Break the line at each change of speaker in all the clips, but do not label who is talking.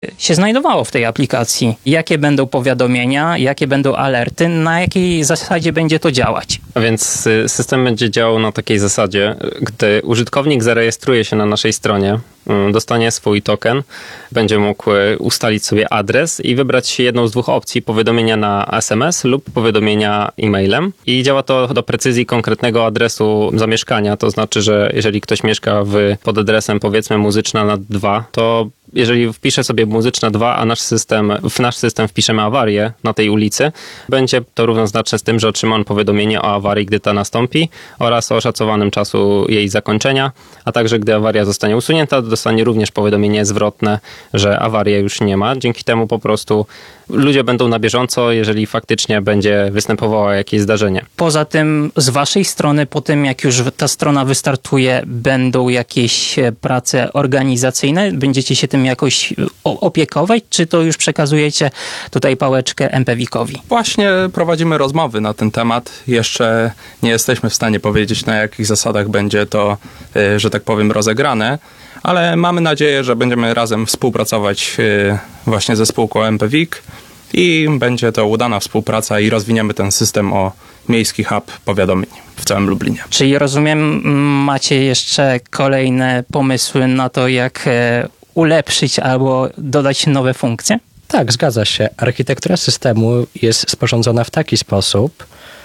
się znajdowało w tej aplikacji. Jakie będą powiadomienia, jakie będą alerty, na jakiej zasadzie będzie to działać.
A więc system będzie działał na takiej zasadzie, gdy użytkownik zarejestruje się na naszej stronie, dostanie swój token, będzie mógł ustalić sobie adres i wybrać jedną z dwóch opcji, powiadomienia na SMS lub powiadomienia e-mailem. I działa to do precyzji konkretnego adresu zamieszkania, to znaczy, że jeżeli ktoś mieszka pod adresem powiedzmy Muzyczna nad 2, to jeżeli wpisze sobie Muzyczna 2, a w nasz system wpiszemy awarię na tej ulicy, będzie to równoznaczne z tym, że otrzyma on powiadomienie o awarii, gdy ta nastąpi oraz o oszacowanym czasu jej zakończenia, a także gdy awaria zostanie usunięta, dostanie również powiadomienie zwrotne, że awarii już nie ma. Dzięki temu po prostu ludzie będą na bieżąco, jeżeli faktycznie będzie występowało jakieś zdarzenie.
Poza tym z waszej strony, po tym jak już ta strona wystartuje, będą jakieś prace organizacyjne? Będziecie się tym jakoś opiekować, czy to już przekazujecie tutaj pałeczkę MPWiK-owi?
Właśnie prowadzimy rozmowy na ten temat. Jeszcze nie jesteśmy w stanie powiedzieć, na jakich zasadach będzie to, że tak powiem, rozegrane, ale mamy nadzieję, że będziemy razem współpracować właśnie ze spółką MPWiK i będzie to udana współpraca i rozwiniemy ten system o miejski hub powiadomień w całym Lublinie.
Czyli rozumiem, macie jeszcze kolejne pomysły na to, jak ulepszyć albo dodać nowe funkcje?
Tak, zgadza się. Architektura systemu jest sporządzona w taki sposób,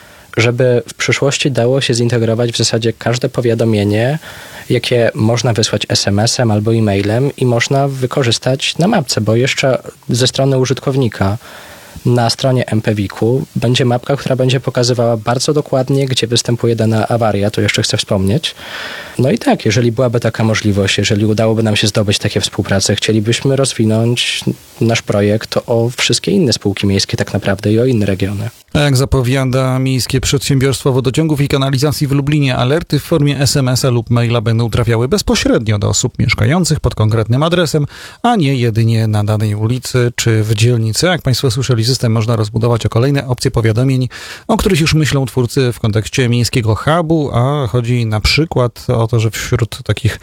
żeby w przyszłości dało się zintegrować w zasadzie każde powiadomienie, jakie można wysłać SMS-em albo e-mailem i można wykorzystać na mapce, bo jeszcze ze strony użytkownika na stronie MPWiK-u będzie mapka, która będzie pokazywała bardzo dokładnie, gdzie występuje dana awaria, to jeszcze chcę wspomnieć. No i tak, jeżeli byłaby taka możliwość, jeżeli udałoby nam się zdobyć takie współpracę, chcielibyśmy rozwinąć nasz projekt o wszystkie inne spółki miejskie tak naprawdę i o inne regiony.
A jak zapowiada Miejskie Przedsiębiorstwo Wodociągów i Kanalizacji w Lublinie, alerty w formie SMS-a lub maila będą trafiały bezpośrednio do osób mieszkających pod konkretnym adresem, a nie jedynie na danej ulicy czy w dzielnicy. Jak Państwo słyszeli, system można rozbudować o kolejne opcje powiadomień, o których już myślą twórcy w kontekście miejskiego hubu, a chodzi na przykład o to, że wśród takich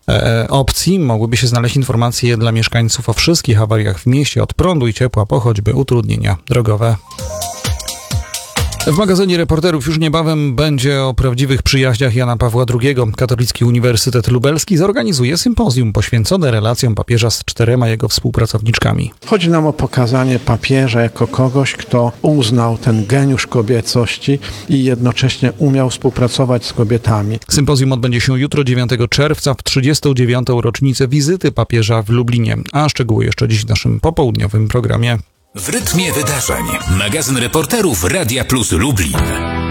opcji mogłyby się znaleźć informacje dla mieszkańców o wszystkich awariach w mieście, od prądu i ciepła po choćby utrudnienia drogowe. W magazynie Reporterów już niebawem będzie o prawdziwych przyjaźniach Jana Pawła II. Katolicki Uniwersytet Lubelski zorganizuje sympozjum poświęcone relacjom papieża z 4 jego współpracowniczkami.
Chodzi nam o pokazanie papieża jako kogoś, kto uznał ten geniusz kobiecości i jednocześnie umiał współpracować z kobietami.
Sympozjum odbędzie się jutro, 9 czerwca, w 39. rocznicę wizyty papieża w Lublinie. A szczegóły jeszcze dziś w naszym popołudniowym programie.
W rytmie wydarzeń. Magazyn Reporterów Radia Plus Lublin.